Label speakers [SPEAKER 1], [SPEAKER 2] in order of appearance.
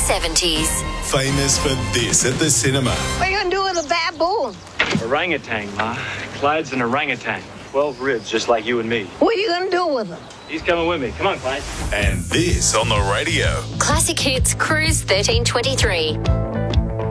[SPEAKER 1] 70s.
[SPEAKER 2] Famous for this at the cinema.
[SPEAKER 3] What are you going to do with a baboon?
[SPEAKER 4] Orangutan, Ma. Clyde's an orangutan. 12 ribs, just like you and me.
[SPEAKER 3] What are you going to do with him?
[SPEAKER 4] He's coming with me. Come on, Clyde.
[SPEAKER 2] And this on the radio.
[SPEAKER 1] Classic Hits Cruise 1323.